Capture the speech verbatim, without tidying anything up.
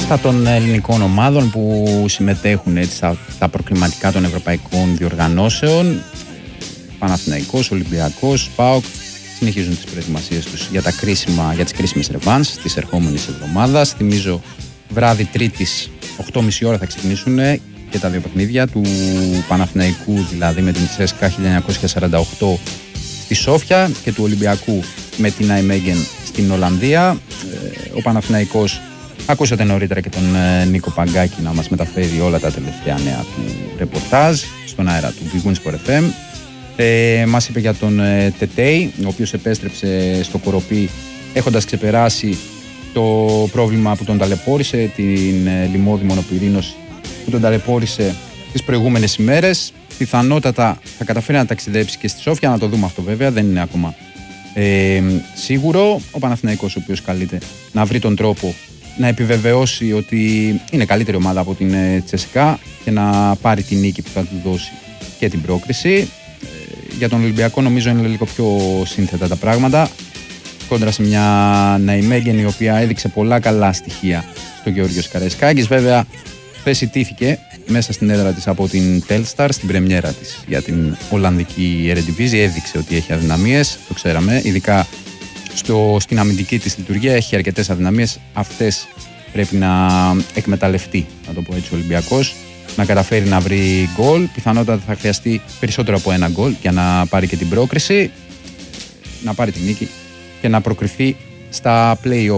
στα των ελληνικών ομάδων που συμμετέχουν έτσι, στα, στα προκριματικά των ευρωπαϊκών διοργανώσεων. Παναθηναϊκός, Ολυμπιακός, ΠΑΟΚ συνεχίζουν τις προετοιμασίες τους για, τα κρίσιμα, για τις κρίσιμες ρεβάνς της ερχόμενης εβδομάδας. Θυμίζω βράδυ Τρίτης, οκτώ και μισή ώρα θα ξεκινήσουν και τα δύο παιχνίδια του Παναθηναϊκού, δηλαδή με την Τσέσκα χίλια εννιακόσια σαράντα οκτώ στη Σόφια, και του Ολυμπιακού με την Νάιμεγεν στην Ολλανδία. Ο Παναθηναϊκός, ακούσατε νωρίτερα και τον Νίκο Παγκάκη να μας μεταφέρει όλα τα τελευταία νέα του ρεπορτάζ στον αέρα του Big Win Sport εφ εμ. Ε, μας είπε για τον ε, Τετέι, ο οποίος επέστρεψε στο Κοροπή έχοντας ξεπεράσει το πρόβλημα που τον ταλαιπώρησε, την ε, λιμώδη μονοπυρήνωση που τον ταλαιπώρησε τις προηγούμενες ημέρες. Πιθανότατα θα καταφέρει να ταξιδέψει και στη Σόφια, να το δούμε αυτό βέβαια, δεν είναι ακόμα ε, σίγουρο. Ο Παναθηναϊκός, ο οποίος καλείται να βρει τον τρόπο να επιβεβαιώσει ότι είναι καλύτερη ομάδα από την ε, Τσεσικά και να πάρει την νίκη που θα του δώσει και την πρόκριση. Για τον Ολυμπιακό νομίζω είναι λίγο πιο σύνθετα τα πράγματα, κόντρα σε μια Ναϊμέγεν η οποία έδειξε πολλά καλά στοιχεία στο Γεώργιος Καραϊσκάκης. Βέβαια χθες ιτήθηκε μέσα στην έδρα της από την Telstar στην πρεμιέρα της για την Ολλανδική Eredivisie. Έδειξε ότι έχει αδυναμίες, το ξέραμε, ειδικά στο, στην αμυντική της λειτουργία έχει αρκετές αδυναμίες. Αυτές πρέπει να εκμεταλλευτεί, να το πω έτσι, ο Ολυμπιακός, να καταφέρει να βρει γκολ. Πιθανότατα θα χρειαστεί περισσότερο από ένα γκολ για να πάρει και την πρόκριση, να πάρει την νίκη και να προκριθεί στα play-off.